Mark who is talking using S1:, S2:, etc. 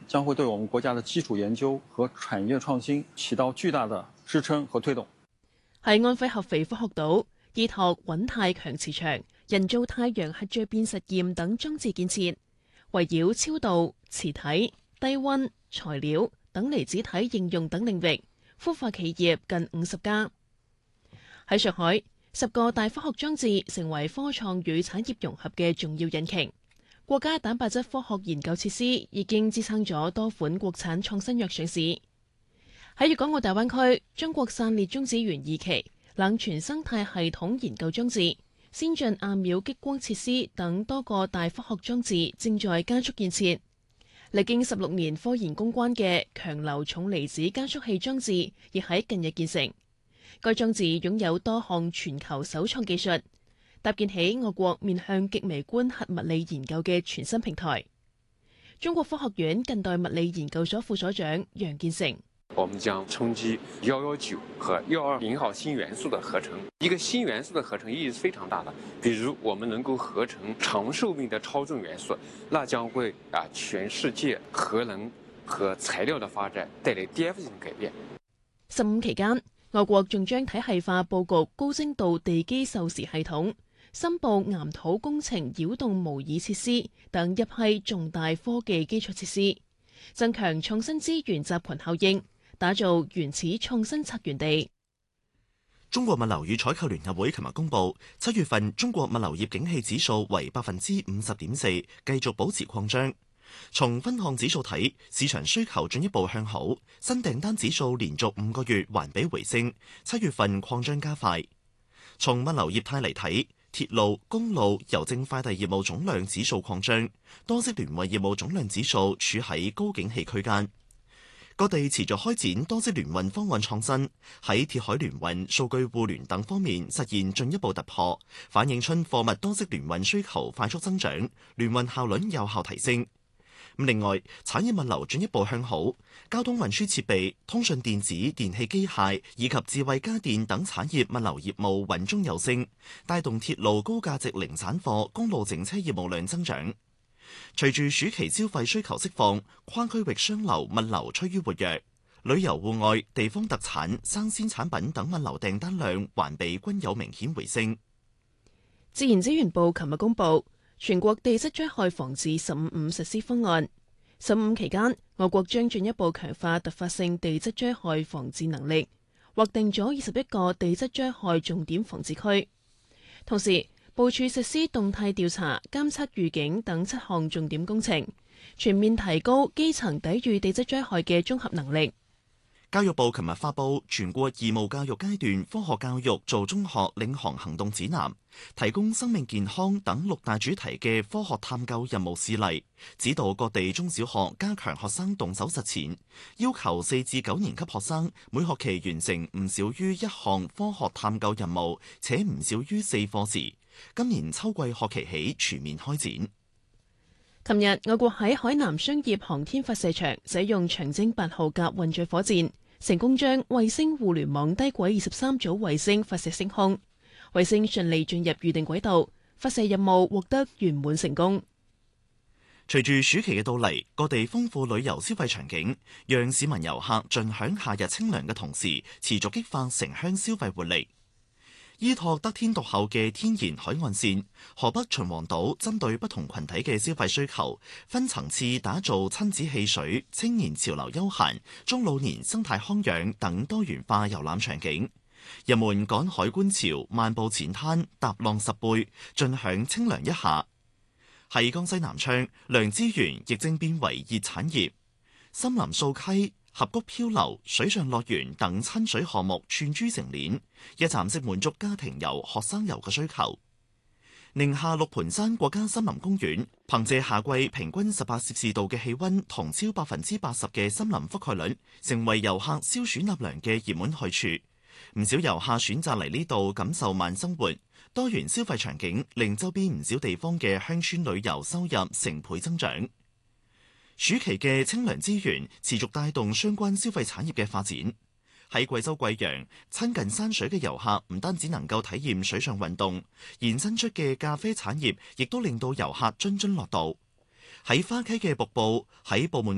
S1: 將會對我們國家的基礎研究和產業創新起到巨大的支撐和推動。
S2: 喺安徽合肥科學島，依託穩太強磁場、人造太陽核聚變實驗等裝置建設，圍繞超導、磁體、低溫、材料等離子體應用等領域，孵化企業近50家。喺上海，10個大科學裝置成為科創與產業融合嘅重要引擎。國家蛋白質科學研究設施已經支撐咗多款國產創新藥上市。喺粵港澳大灣區，中國散裂中子源2期、冷傳生態系統研究裝置、先進亞秒激光設施等多個大科學裝置正在加速建設。歷經16年科研攻關嘅強流重離子加速器裝置亦喺近日建成。該裝置擁有多項全球首創技術，搭建起我國面向極微觀核物理研究嘅全新平台。中國科學院近代物理研究所副所長楊建成：
S3: 我們將衝擊119和120號新元素的合成。一個新元素的合成意義是非常大的，比如我們能夠合成長壽命的超重元素，那將會全世界核能和材料的發展帶來顛覆性改變。
S2: 15期間，我國仲將體系化佈局高精度地基授時系統、深部岩土工程擾動模擬設施等一批重大科技基礎設施，增強創新資源集群效應，打造原始創新策源地。
S4: 中國物流與採購聯合會琴日公佈，7月份中國物流業景氣指數為50.4%，繼續保持擴張。從分項指數睇，市場需求進一步向好，新訂單指數連續5個月環比回升，7月份擴張加快。從物流業態嚟睇，鐵路、公路、郵政快遞業務總量指數擴張，多式聯運業務總量指數處喺高景氣區間。各地持續開展多式聯運方案創新，喺鐵海聯運、數據互聯等方面實現進一步突破，反映出貨物多式聯運需求快速增長，聯運效率有效提升。另外，產業物流進一步向好，交通運輸設備、通訊電子、電氣機械以及智慧家電等產業物流業務穩中有升，帶動鐵路高價值零散貨、公路整車業務量增長。隨住暑期消費需求釋放，跨區域商流物流趨於活躍，旅遊戶外、地方特產、生鮮產品等物流訂單量環比均有明顯回升。
S2: 自然資源部琴日公布全國地質災害防治15.5實施方案。15期間，我國將進一步強化突發性地質災害防治能力，劃定咗21個地質災害重點防治區，同時部署實施動態調查、監測預警等7項重點工程，全面提高基層抵禦地質災害嘅綜合能力。
S4: 教育部琴日發布全國義務教育階段科學教育做中學領航行動指南，提供生命健康等6大主題嘅科學探究任務示例，指導各地中小學加強學生動手實踐，要求4至9年級學生每學期完成唔少於1項科學探究任務，且唔少於4課時。今年秋季學期起全面開展。
S2: 琴日，我國喺海南商業航天發射場使用長征8號甲運載火箭，成功將衛星互聯網低軌23組衛星發射升空，衛星順利進入預定軌道，發射任務獲得圓滿成功。
S4: 隨住暑期嘅到嚟，各地豐富旅遊消費場景，讓市民遊客盡享夏日清涼嘅同時，持續激發城鄉消費活力。依託得天獨厚嘅天然海岸線，河北秦皇島針對不同群體嘅消費需求，分層次打造親子戲水、青年潮流休閒、中老年生態康養等多元化遊覽場景。人們趕海觀潮、漫步淺灘、踏浪拾貝，盡享清涼一下。喺江西南昌，良資源亦正變為熱產業，森林掃溪、峽谷漂流、水上樂園等親水項目串珠成鏈，一站式滿足家庭遊、學生遊嘅需求。寧夏六盤山國家森林公園憑借夏季平均18攝氏度嘅氣溫同超80%嘅森林覆蓋率，成為遊客消暑納涼嘅熱門去處。唔少遊客選擇嚟呢度感受慢生活，多元消費場景令周邊唔少地方嘅鄉村旅遊收入成倍增長。暑期嘅清涼資源持續帶動相關消費產業嘅發展。喺貴州貴陽，親近山水嘅遊客唔單止能夠體驗水上運動，延伸出嘅咖啡產業亦都令到遊客津津樂道。喺花溪嘅瀑布，喺部門